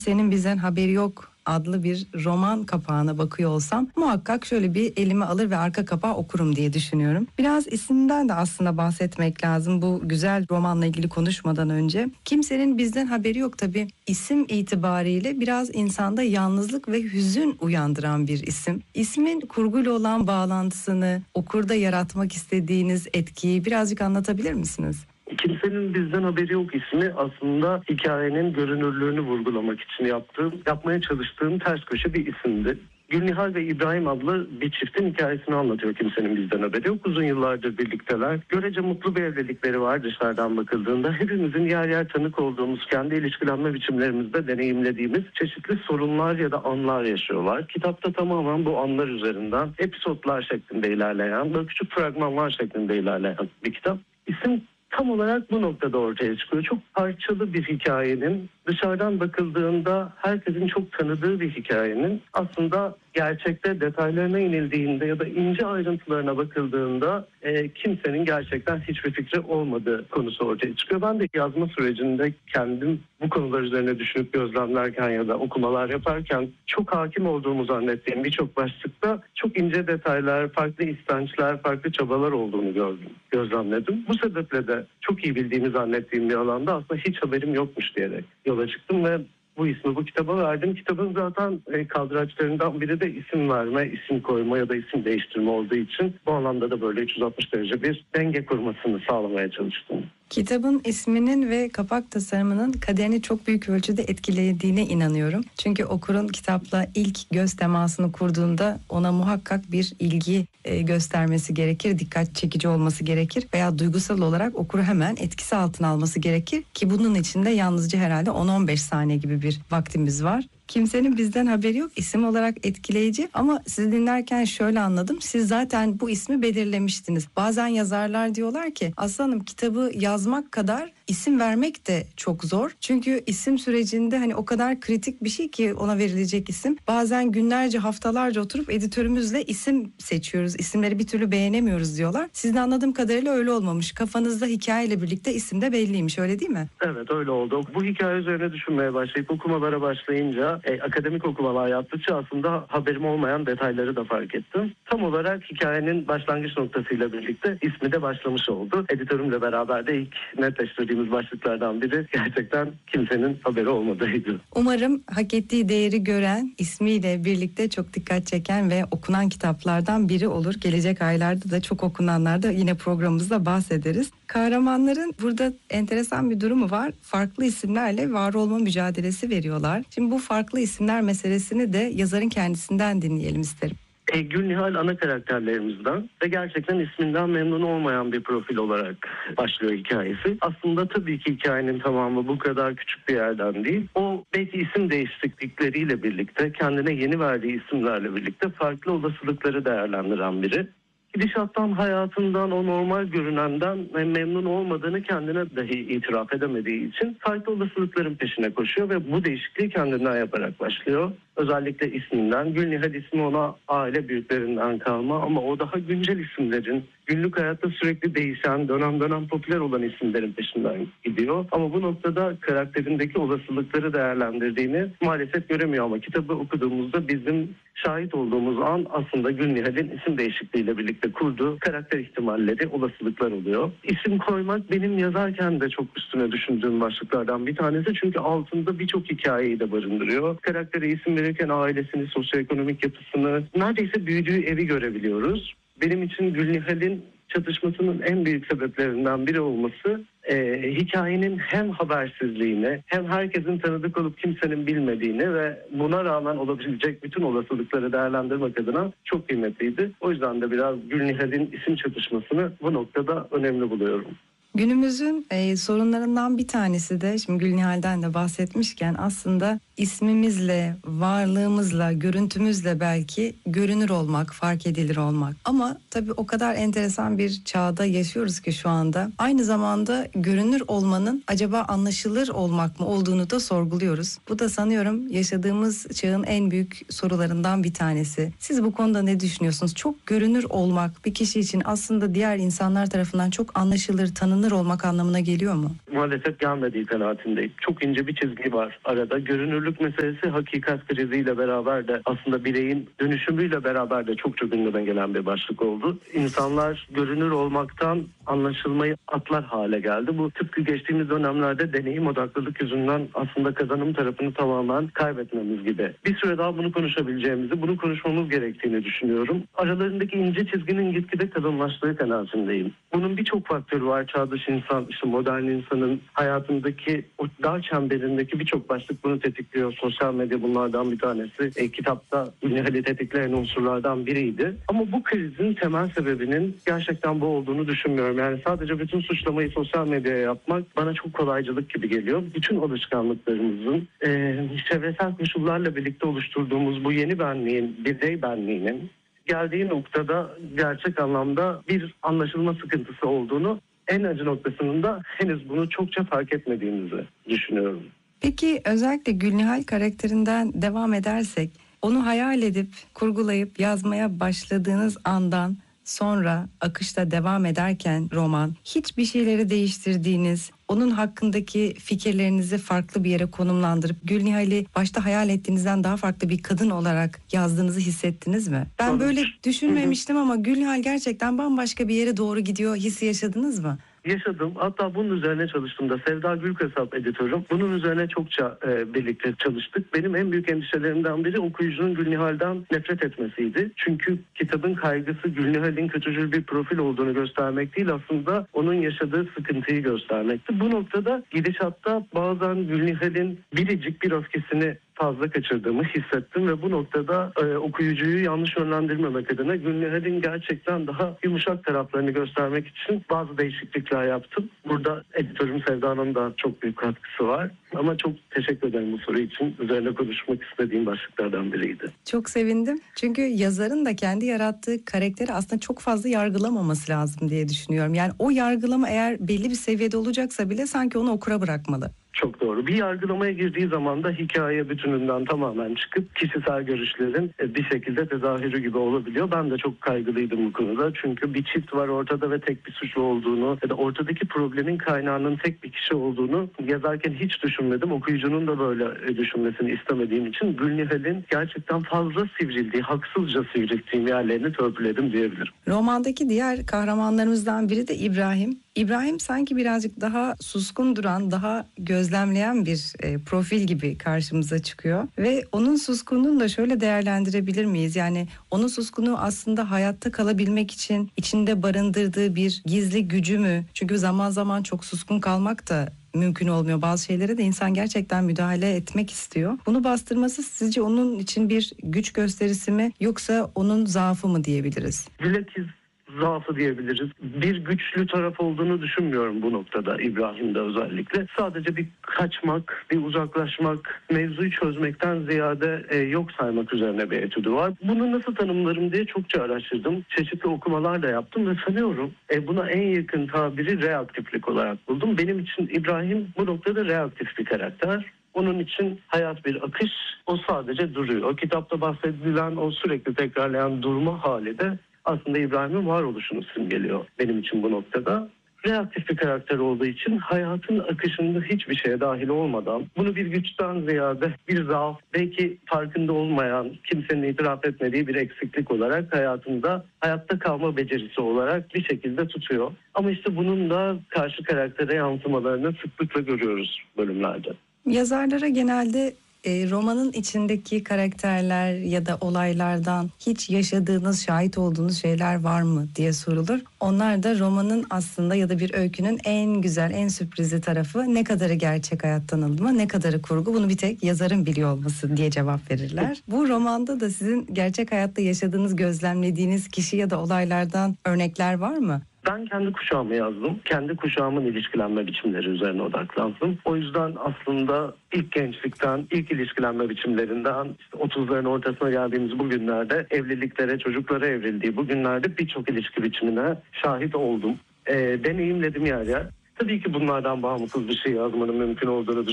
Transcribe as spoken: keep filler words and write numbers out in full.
Senin Bizden Haberi Yok adlı bir roman kapağına bakıyor olsam muhakkak şöyle bir elime alır ve arka kapağı okurum diye düşünüyorum. Biraz isimden de aslında bahsetmek lazım bu güzel romanla ilgili konuşmadan önce. Kimsenin Bizden Haberi Yok tabii isim itibariyle biraz insanda yalnızlık ve hüzün uyandıran bir isim. İsmin kurguyla olan bağlantısını, okurda yaratmak istediğiniz etkiyi birazcık anlatabilir misiniz? Kimsenin Bizden Haberi Yok ismi aslında hikayenin görünürlüğünü vurgulamak için yaptığım, yapmaya çalıştığım ters köşe bir isimdi. Gülnihal ve İbrahim adlı bir çiftin hikayesini anlatıyor Kimsenin Bizden Haberi Yok. Uzun yıllardır birlikteler. Görece mutlu bir evlilikleri var dışarıdan bakıldığında. Hepimizin yer yer tanık olduğumuz, kendi ilişkilenme biçimlerimizde deneyimlediğimiz çeşitli sorunlar ya da anlar yaşıyorlar. Kitapta tamamen bu anlar üzerinden episodlar şeklinde ilerleyen, böyle küçük fragmanlar şeklinde ilerleyen bir kitap. İsim tam olarak bu noktada ortaya çıkıyor. Çok parçalı bir hikayenin, dışarıdan bakıldığında herkesin çok tanıdığı bir hikayenin aslında gerçekte detaylarına inildiğinde ya da ince ayrıntılarına bakıldığında e, kimsenin gerçekten hiçbir fikri olmadığı konusu ortaya çıkıyor. Ben de yazma sürecinde kendim bu konular üzerine düşünüp gözlemlerken ya da okumalar yaparken çok hakim olduğumu zannettiğim birçok başlıkta çok ince detaylar, farklı istençler, farklı çabalar olduğunu gördüm, gözlemledim. Bu sebeple de çok iyi bildiğimi zannettiğim bir alanda aslında hiç haberim yokmuş diyerek yola çıktım ve bu ismi bu kitaba verdim. Kitabın zaten e, kaldıraçlarından biri de isim verme, isim koyma ya da isim değiştirme olduğu için bu anlamda da böyle üç yüz altmış derece bir denge kurmasını sağlamaya çalıştım. Kitabın isminin ve kapak tasarımının kaderini çok büyük ölçüde etkilediğine inanıyorum. Çünkü okurun kitapla ilk göz temasını kurduğunda ona muhakkak bir ilgi e, göstermesi gerekir, dikkat çekici olması gerekir veya duygusal olarak okuru hemen etkisi altına alması gerekir ki bunun için de yalnızca herhalde on on beş saniye gibi bir vaktimiz var. Kimsenin Bizden Haberi Yok isim olarak etkileyici ama sizi dinlerken şöyle anladım. Siz zaten bu ismi belirlemiştiniz. Bazen yazarlar diyorlar ki aslanım kitabı yazmak kadar isim vermek de çok zor. Çünkü isim sürecinde hani o kadar kritik bir şey ki ona verilecek isim. Bazen günlerce haftalarca oturup editörümüzle isim seçiyoruz. İsimleri bir türlü beğenemiyoruz diyorlar. Sizin anladığım kadarıyla öyle olmamış. Kafanızda hikayeyle birlikte isim de belliymiş, öyle değil mi? Evet, öyle oldu. Bu hikaye üzerine düşünmeye başlayıp okumalara başlayınca e, akademik okumalar yaptıkça aslında haberim olmayan detayları da fark ettim. Tam olarak hikayenin başlangıç noktasıyla birlikte ismi de başlamış oldu. Editörümle beraber de ilk netleştirdiğimiz başlıklardan biri gerçekten kimsenin haberi olmadığıydı. Umarım hak ettiği değeri gören, ismiyle birlikte çok dikkat çeken ve okunan kitaplardan biri olur. Gelecek aylarda da çok okunanlarda yine programımızda bahsederiz. Kahramanların burada enteresan bir durumu var. Farklı isimlerle var olma mücadelesi veriyorlar. Şimdi bu farklı isimler meselesini de yazarın kendisinden dinleyelim isterim. E, Gülnihal ana karakterlerimizden ve gerçekten isminden memnun olmayan bir profil olarak başlıyor hikayesi. Aslında tabii ki hikayenin tamamı bu kadar küçük bir yerden değil. O belki isim değişiklikleriyle birlikte kendine yeni verdiği isimlerle birlikte farklı olasılıkları değerlendiren biri. Gidişattan, hayatından, o normal görünenden memnun olmadığını kendine dahi itiraf edemediği için farklı olasılıkların peşine koşuyor ve bu değişikliği kendinden yaparak başlıyor. Özellikle isminden. Gülnihal ismi ona aile büyüklerinden kalma ama o daha güncel isimlerin, günlük hayatta sürekli değişen, dönem dönem popüler olan isimlerin peşinden gidiyor. Ama bu noktada karakterindeki olasılıkları değerlendirdiğini maalesef göremiyor ama kitabı okuduğumuzda bizim şahit olduğumuz an aslında Gülnihal'in isim değişikliğiyle birlikte kurduğu karakter ihtimalleri, olasılıklar oluyor. İsim koymak benim yazarken de çok üstüne düşündüğüm başlıklardan bir tanesi çünkü altında birçok hikayeyi de barındırıyor. Karaktere isim verirken ailesini, sosyoekonomik yapısını, neredeyse büyüdüğü evi görebiliyoruz. Benim için Gülnihal'in çatışmasının en büyük sebeplerinden biri olması e, hikayenin hem habersizliğini hem herkesin tanıdık olup kimsenin bilmediğini ve buna rağmen olabilecek bütün olasılıkları değerlendirmek adına çok kıymetliydi. O yüzden de biraz Gülnihal'in isim çatışmasını bu noktada önemli buluyorum. Günümüzün e, sorunlarından bir tanesi de şimdi Gülnihal'den de bahsetmişken aslında ismimizle, varlığımızla, görüntümüzle belki görünür olmak, fark edilir olmak. Ama tabii o kadar enteresan bir çağda yaşıyoruz ki şu anda. Aynı zamanda görünür olmanın acaba anlaşılır olmak mı olduğunu da sorguluyoruz. Bu da sanıyorum yaşadığımız çağın en büyük sorularından bir tanesi. Siz bu konuda ne düşünüyorsunuz? Çok görünür olmak bir kişi için aslında diğer insanlar tarafından çok anlaşılır, tanınır olmak anlamına geliyor mu? Maalesef gelmediği kanaatindeyim. Çok ince bir çizgi var arada. Görünürlük özgürlük meselesi hakikat kriziyle beraber de aslında bireyin dönüşümüyle beraber de çok çok gündeme gelen bir başlık oldu. İnsanlar görünür olmaktan anlaşılmayı atlar hale geldi. Bu tıpkı geçtiğimiz dönemlerde deneyim odaklılık yüzünden aslında kazanım tarafını tamamen kaybetmemiz gibi. Bir süre daha bunu konuşabileceğimizi, bunu konuşmamız gerektiğini düşünüyorum. Aralarındaki ince çizginin gitgide kalınlaştığı kanaatindeyim. Bunun birçok faktörü var. Çağdaş insan, işte modern insanın hayatındaki o dar çemberindeki birçok başlık bunu tetikliyor. Sosyal medya bunlardan bir tanesi. E, kitapta Nihal'i tetikleyen unsurlardan biriydi. Ama bu krizin temel sebebinin gerçekten bu olduğunu düşünmüyorum. Yani sadece bütün suçlamayı sosyal medyaya yapmak bana çok kolaycılık gibi geliyor. Bütün alışkanlıklarımızın e, çevresel koşullarla birlikte oluşturduğumuz bu yeni benliğin, birey benliğinin geldiği noktada gerçek anlamda bir anlaşılma sıkıntısı olduğunu, en acı noktasının da henüz bunu çokça fark etmediğimizi düşünüyorum. Peki özellikle Gülnihal karakterinden devam edersek, onu hayal edip kurgulayıp yazmaya başladığınız andan sonra akışta devam ederken roman, hiçbir şeyleri değiştirdiğiniz, onun hakkındaki fikirlerinizi farklı bir yere konumlandırıp Gülnihal'i başta hayal ettiğinizden daha farklı bir kadın olarak yazdığınızı hissettiniz mi? Ben böyle düşünmemiştim ama Gülnihal gerçekten bambaşka bir yere doğru gidiyor hissi yaşadınız mı? Yaşadım. Hatta bunun üzerine çalıştım da. Sevda Gülkasap editörüm. Bunun üzerine çokça e, birlikte çalıştık. Benim en büyük endişelerimden biri okuyucunun Gülnihal'den nefret etmesiydi. Çünkü kitabın kaygısı Gülnihal'in kötücül bir profil olduğunu göstermek değil, aslında onun yaşadığı sıkıntıyı göstermekti. Bu noktada gidişatta bazen Gülnihal'in biricik bir öfkesini fazla kaçırdığımı hissettim ve bu noktada e, okuyucuyu yanlış yönlendirmemek adına Gülnihal'in gerçekten daha yumuşak taraflarını göstermek için bazı değişiklikler yaptım. Burada editörüm Sevda'nın da çok büyük katkısı var. Ama çok teşekkür ederim bu soru için. Üzerine konuşmak istediğim başlıklardan biriydi. Çok sevindim. Çünkü yazarın da kendi yarattığı karakteri aslında çok fazla yargılamaması lazım diye düşünüyorum. Yani o yargılama eğer belli bir seviyede olacaksa bile sanki onu okura bırakmalı. Çok doğru. Bir yargılamaya girdiği zaman da hikaye bütününden tamamen çıkıp kişisel görüşlerin bir şekilde tezahürü gibi olabiliyor. Ben de çok kaygılıydım bu konuda. Çünkü bir çift var ortada ve tek bir suçlu olduğunu ya da ortadaki problemin kaynağının tek bir kişi olduğunu yazarken hiç düşünmedim. Okuyucunun da böyle düşünmesini istemediğim için Gülnihal'in gerçekten fazla sivrildiği, haksızca sivrildiğim yerlerini törpüledim diyebilirim. Romandaki diğer kahramanlarımızdan biri de İbrahim. İbrahim sanki birazcık daha suskun duran, daha gözlemleyen bir e, profil gibi karşımıza çıkıyor. Ve onun suskunluğunu da şöyle değerlendirebilir miyiz? Yani onun suskunluğu aslında hayatta kalabilmek için içinde barındırdığı bir gizli gücü mü? Çünkü zaman zaman çok suskun kalmak da mümkün olmuyor. Bazı şeylere de insan gerçekten müdahale etmek istiyor. Bunu bastırması sizce onun için bir güç gösterisi mi yoksa onun zaafı mı diyebiliriz? Bilakis zaafı diyebiliriz. Bir güçlü taraf olduğunu düşünmüyorum bu noktada İbrahim'de özellikle. Sadece bir kaçmak, bir uzaklaşmak, mevzuyu çözmekten ziyade e, yok saymak üzerine bir etüdü var. Bunu nasıl tanımlarım diye çokça araştırdım. Çeşitli okumalar da yaptım ve sanıyorum e, buna en yakın tabiri reaktiflik olarak buldum. Benim için İbrahim bu noktada reaktif bir karakter. Onun için hayat bir akış, o sadece duruyor. O kitapta bahsedilen o sürekli tekrarlayan durma hali de aslında İbrahim'in varoluşunu simgeliyor benim için bu noktada. Reaktif bir karakter olduğu için hayatın akışında hiçbir şeye dahil olmadan bunu bir güçten ziyade bir zaaf, belki farkında olmayan, kimsenin itiraf etmediği bir eksiklik olarak hayatında hayatta kalma becerisi olarak bir şekilde tutuyor. Ama işte bunun da karşı karaktere yansımalarını sıklıkla görüyoruz bölümlerde. Yazarlara genelde e, romanın içindeki karakterler ya da olaylardan hiç yaşadığınız, şahit olduğunuz şeyler var mı diye sorulur. Onlar da romanın aslında ya da bir öykünün en güzel, en sürprizli tarafı ne kadarı gerçek hayattan alınma, ne kadarı kurgu, bunu bir tek yazarın biliyor olması diye cevap verirler. Bu romanda da sizin gerçek hayatta yaşadığınız, gözlemlediğiniz kişi ya da olaylardan örnekler var mı? Ben kendi kuşağımı yazdım. Kendi kuşağımın ilişkilenme biçimleri üzerine odaklandım. O yüzden aslında ilk gençlikten, ilk ilişkilenme biçimlerinden işte otuzların ortasına geldiğimiz bu günlerde evliliklere, çocuklara evrildiği bu günlerde birçok ilişki biçimine şahit oldum. E, deneyimledim yer yer. Tabii ki bunlardan bağımsız bir şey yazmanın mümkün olduğunu